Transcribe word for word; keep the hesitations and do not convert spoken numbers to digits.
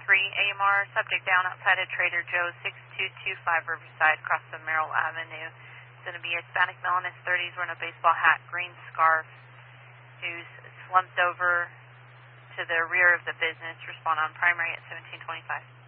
three A M R, subject down outside of Trader Joe's, six two two five Riverside, across from Merrill Avenue. It's going to be a Hispanic male in his thirties wearing a baseball hat, green scarf, who's slumped over to the rear of the business. Respond on primary at seventeen twenty-five.